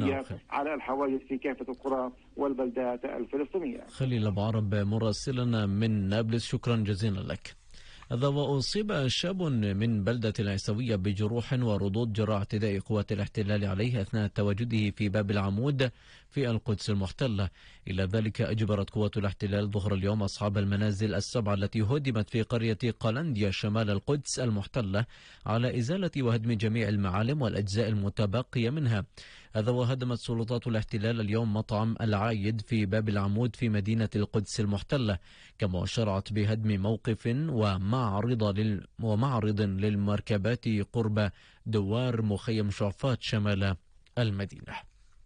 الإسرائيلية على الحواجز في كافة القرى والبلدات الفلسطينية. خليل أبو عرب مراسلنا من نابلس، شكرا جزيلا لك. هذا وأصيب شاب من بلدة العيسوية بجروح وردود جراء اعتداء قوات الاحتلال عليه أثناء تواجده في باب العمود في القدس المحتلة. إلى ذلك أجبرت قوات الاحتلال ظهر اليوم أصحاب المنازل السبعة التي هدمت في قرية قلنديا شمال القدس المحتلة على إزالة وهدم جميع المعالم والأجزاء المتبقية منها. هذا وهدمت سلطات الاحتلال اليوم مطعم العايد في باب العمود في مدينة القدس المحتلة، كما شرعت بهدم موقف ومعرض للمركبات قرب دوار مخيم شعفات شمال المدينة.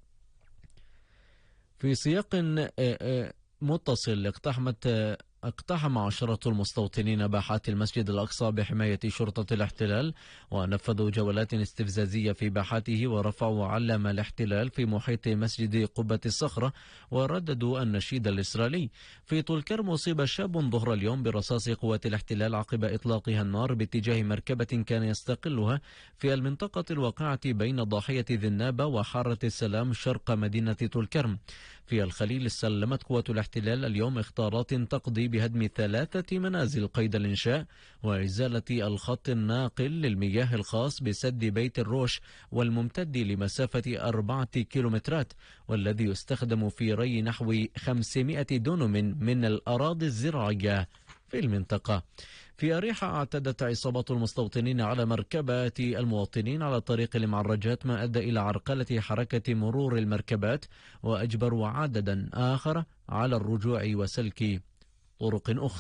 في سياق متصل اقتحم عشرة المستوطنين باحات المسجد الأقصى بحماية شرطة الاحتلال، ونفذوا جولات استفزازية في باحاته، ورفعوا علم الاحتلال في محيط مسجد قبة الصخرة، ورددوا النشيد الإسرائيلي. في طول كرم أصيب شاب ظهر اليوم برصاص قوات الاحتلال عقب إطلاقها النار باتجاه مركبة كان يستقلها في المنطقة الواقعة بين ضاحية ذي النابة وحارة السلام شرق مدينة طول كرم. في الخليل سلمت قوات الاحتلال اليوم اختارات تقضي بهدم 3 منازل قيد الإنشاء وإزالة الخط الناقل للمياه الخاص بسد بيت الروش والممتد لمسافة 4 كيلومترات، والذي يستخدم في ري نحو 500 دونم من الأراضي الزراعية في المنطقة. في أريحة اعتدت عصابات المستوطنين على مركبات المواطنين على طريق المعرجات، ما أدى إلى عرقلة حركة مرور المركبات، وأجبروا عددا آخر على الرجوع وسلك طرق أخرى.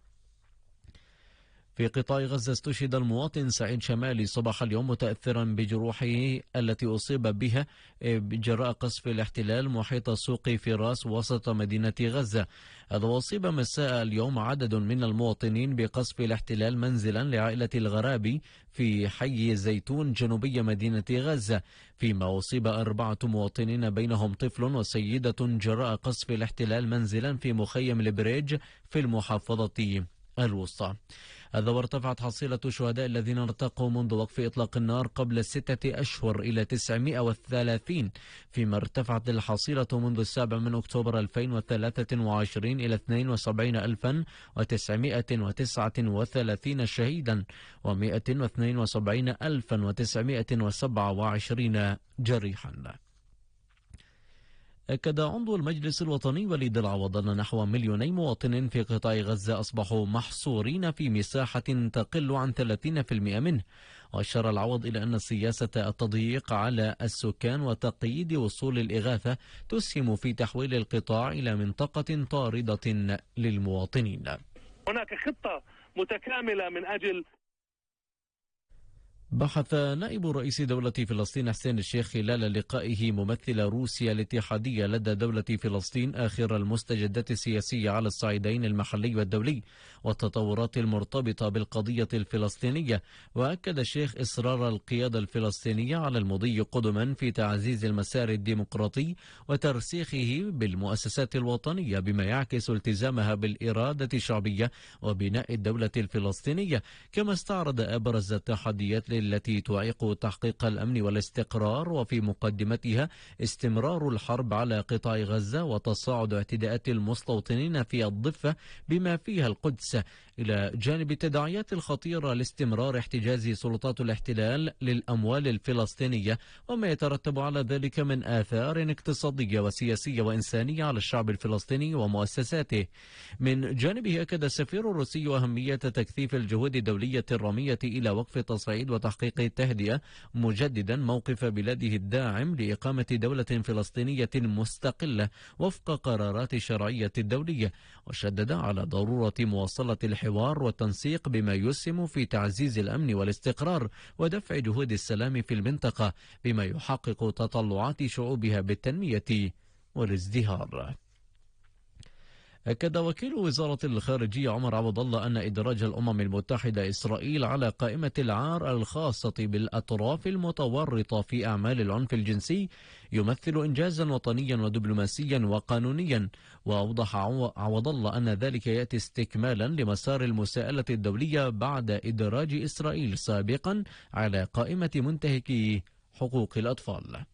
في قطاع غزة استشهد المواطن سعيد شمالي صباح اليوم متأثرا بجروحه التي أصيب بها جراء قصف الاحتلال محيط سوق فراس وسط مدينة غزة. هذا وأصيب مساء اليوم عدد من المواطنين بقصف الاحتلال منزلا لعائلة الغرابي في حي زيتون جنوبي مدينة غزة، فيما أصيب 4 مواطنين بينهم طفل وسيدة جراء قصف الاحتلال منزلا في مخيم البريج في المحافظة الوسطى. هذا وارتفعت حصيلة الشهداء الذين ارتقوا منذ وقف إطلاق النار قبل 6 أشهر إلى 930، فيما ارتفعت الحصيلة منذ 7 أكتوبر 2023 إلى 72,939 شهيدا و172,927 جريحا. أكد عضو المجلس الوطني وليد العوض أن نحو 2 مواطن في قطاع غزة أصبحوا محصورين في مساحة تقل عن 30% منه. وأشار العوض إلى أن سياسة التضييق على السكان وتقييد وصول الإغاثة تسهم في تحويل القطاع إلى منطقة طاردة للمواطنين. هناك خطة متكاملة من أجل. بحث نائب رئيس دولة فلسطين حسين الشيخ خلال لقائه ممثل روسيا الاتحادية لدى دولة فلسطين آخر المستجدات السياسية على الصعيدين المحلي والدولي والتطورات المرتبطة بالقضية الفلسطينية. وأكد الشيخ إصرار القيادة الفلسطينية على المضي قدما في تعزيز المسار الديمقراطي وترسيخه بالمؤسسات الوطنية، بما يعكس التزامها بالإرادة الشعبية وبناء الدولة الفلسطينية. كما استعرض أبرز التحديات التي تعيق تحقيق الأمن والاستقرار، وفي مقدمتها استمرار الحرب على قطاع غزة وتصاعد اعتداءات المستوطنين في الضفة بما فيها القدس، إلى جانب التداعيات الخطيرة لاستمرار احتجاز سلطات الاحتلال للأموال الفلسطينية وما يترتب على ذلك من آثار اقتصادية وسياسية وإنسانية على الشعب الفلسطيني ومؤسساته. من جانبه أكد السفير الروسي أهمية تكثيف الجهود الدولية الرامية إلى وقف التصعيد وتحقيق التهدئة، مجددا موقف بلاده الداعم لإقامة دولة فلسطينية مستقلة وفق قرارات الشرعية الدولية، وشدد على ضرورة مواصلة الحوار والتنسيق بما يسهم في تعزيز الأمن والاستقرار ودفع جهود السلام في المنطقة بما يحقق تطلعات شعوبها بالتنمية والازدهار. أكد وكيل وزارة الخارجية عمر عبد الله أن إدراج الأمم المتحدة إسرائيل على قائمة العار الخاصة بالأطراف المتورطة في أعمال العنف الجنسي يمثل إنجازا وطنيا ودبلوماسيا وقانونيا. وأوضح عبد الله أن ذلك يأتي استكمالا لمسار المساءلة الدولية بعد إدراج إسرائيل سابقا على قائمة منتهكي حقوق الأطفال.